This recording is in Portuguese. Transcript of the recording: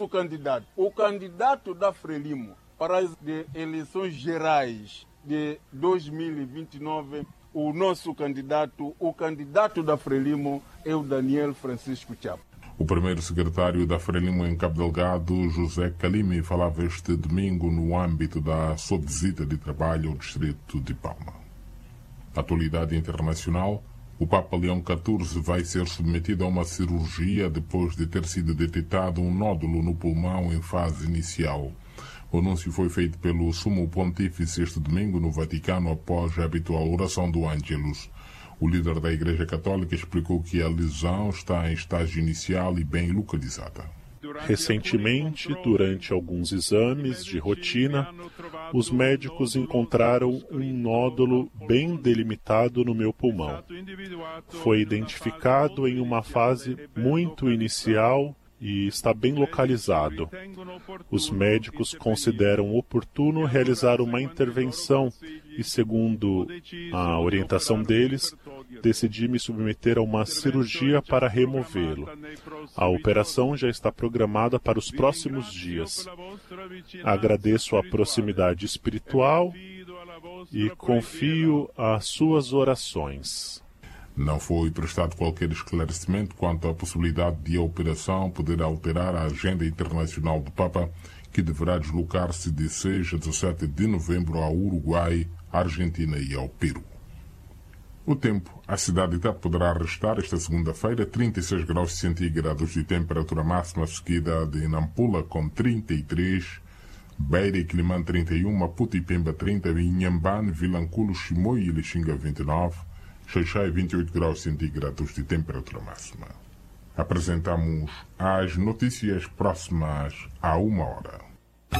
nosso candidato, o candidato da Frelimo para as eleições gerais de 2029, o nosso candidato, o candidato da Frelimo é o Daniel Francisco Chapo. O primeiro secretário da Frelimo em Cabo Delgado, José Calimi, falava este domingo no âmbito da sua visita de trabalho ao distrito de Palma. Atualidade internacional: o Papa Leão XIV vai ser submetido a uma cirurgia depois de ter sido detectado um nódulo no pulmão em fase inicial. O anúncio foi feito pelo Sumo Pontífice este domingo no Vaticano após a habitual oração do Ângelus. O líder da Igreja Católica explicou que a lesão está em estágio inicial e bem localizada. Recentemente, durante alguns exames de rotina, os médicos encontraram um nódulo bem delimitado no meu pulmão. Foi identificado em uma fase muito inicial e está bem localizado. Os médicos consideram oportuno realizar uma intervenção e, segundo a orientação deles, decidi me submeter a uma cirurgia para removê-lo. A operação já está programada para os próximos dias. Agradeço a proximidade espiritual e confio às suas orações. Não foi prestado qualquer esclarecimento quanto à possibilidade de a operação poder alterar a agenda internacional do Papa, que deverá deslocar-se de 6 a 17 de novembro ao Uruguai, à Argentina e ao Peru. O tempo: a cidade de Tete poderá registrar esta segunda-feira 36 graus centígrados de temperatura máxima, seguida de Nampula com 33, Beira e Quilimane 31, Maputo e Pemba 30, Inhambane, Vilanculo, Chimoio e Lixinga 29, Xaixai 28 graus centígrados de temperatura máxima. Apresentamos as notícias próximas a 1 hora.